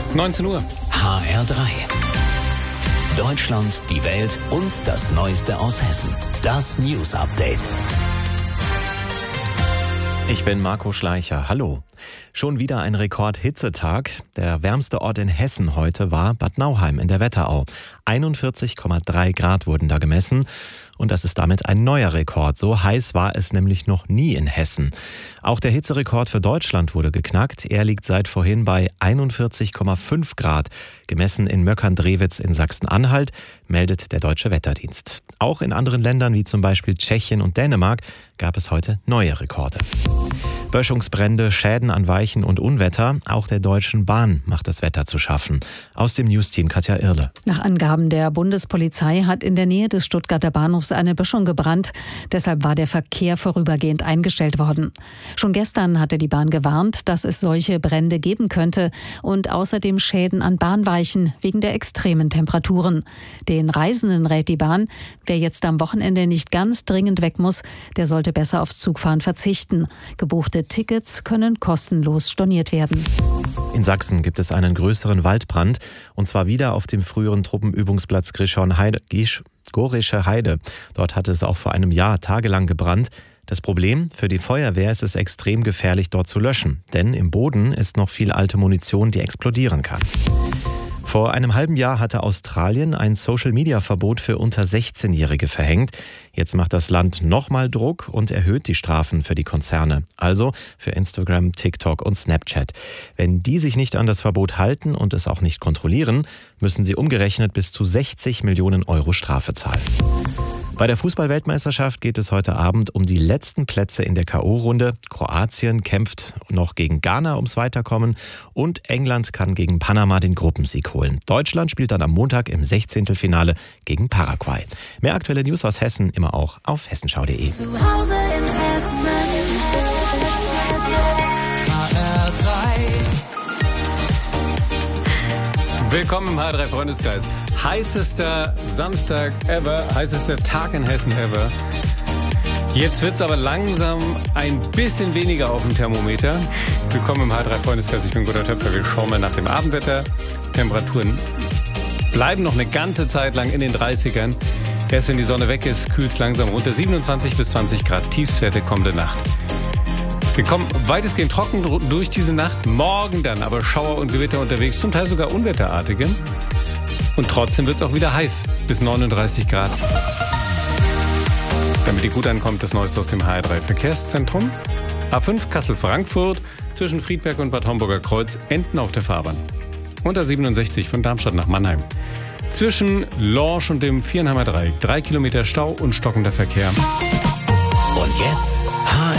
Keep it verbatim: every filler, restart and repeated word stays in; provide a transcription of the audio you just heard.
neunzehn Uhr. H R drei. Deutschland, die Welt und das Neueste aus Hessen. Das News Update. Ich bin Marco Schleicher. Hallo. Schon wieder ein Rekordhitzetag. Der wärmste Ort in Hessen heute war Bad Nauheim in der Wetterau. einundvierzig Komma drei Grad wurden da gemessen. Und das ist damit ein neuer Rekord. So heiß war es nämlich noch nie in Hessen. Auch der Hitzerekord für Deutschland wurde geknackt. Er liegt seit vorhin bei einundvierzig Komma fünf Grad. Gemessen in Möckern-Drewitz in Sachsen-Anhalt, meldet der Deutsche Wetterdienst. Auch in anderen Ländern wie zum Beispiel Tschechien und Dänemark gab es heute neue Rekorde. Böschungsbrände, Schäden an Weichen und Unwetter. Auch der Deutschen Bahn macht das Wetter zu schaffen. Aus dem Newsteam Katja Irle. Nach Angaben der Bundespolizei hat in der Nähe des Stuttgarter Bahnhofs eine Böschung gebrannt. Deshalb war der Verkehr vorübergehend eingestellt worden. Schon gestern hatte die Bahn gewarnt, dass es solche Brände geben könnte und außerdem Schäden an Bahnweichen wegen der extremen Temperaturen. Den Reisenden rät die Bahn, wer jetzt am Wochenende nicht ganz dringend weg muss, der sollte besser aufs Zugfahren verzichten. Gebuchte Tickets können kostenlos storniert werden. In Sachsen gibt es einen größeren Waldbrand, und zwar wieder auf dem früheren Truppenübungsplatz Grischorn-Heide, Gorische Heide. Dort hatte es auch vor einem Jahr tagelang gebrannt. Das Problem: Für die Feuerwehr ist es extrem gefährlich, dort zu löschen, denn im Boden ist noch viel alte Munition, die explodieren kann. Vor einem halben Jahr hatte Australien ein Social-Media-Verbot für unter sechzehnjährige verhängt. Jetzt macht das Land nochmal Druck und erhöht die Strafen für die Konzerne. Also für Instagram, TikTok und Snapchat. Wenn die sich nicht an das Verbot halten und es auch nicht kontrollieren, müssen sie umgerechnet bis zu sechzig Millionen Euro Strafe zahlen. Bei der Fußball-Weltmeisterschaft geht es heute Abend um die letzten Plätze in der K O-Runde. Kroatien kämpft noch gegen Ghana ums Weiterkommen und England kann gegen Panama den Gruppensieg holen. Deutschland spielt dann am Montag im Sechzehntelfinale gegen Paraguay. Mehr aktuelle News aus Hessen immer auch auf hessenschau punkt de. Zu Hause in Hessen. H R drei. Willkommen im H R drei Freundeskreis. Heißester Samstag ever, heißester Tag in Hessen ever. Jetzt wird es aber langsam ein bisschen weniger auf dem Thermometer. Willkommen im H R drei Freundeskreis, ich bin Gunnar Töpfer. Wir schauen mal nach dem Abendwetter. Temperaturen bleiben noch eine ganze Zeit lang in den dreißigern. Erst wenn die Sonne weg ist, kühlt es langsam runter. siebenundzwanzig bis zwanzig Grad, Tiefstwerte kommende Nacht. Wir kommen weitestgehend trocken durch diese Nacht. Morgen dann aber Schauer und Gewitter unterwegs, zum Teil sogar unwetterartige. Und trotzdem wird es auch wieder heiß, bis neununddreißig Grad. Damit ihr gut ankommt, das Neueste aus dem H R drei Verkehrszentrum. A fünf Kassel-Frankfurt zwischen Friedberg und Bad Homburger Kreuz enden auf der Fahrbahn. Und A siebenundsechzig von Darmstadt nach Mannheim. Zwischen Lorsch und dem Vierenheimer Dreieck drei Kilometer Stau und stockender Verkehr. Und jetzt H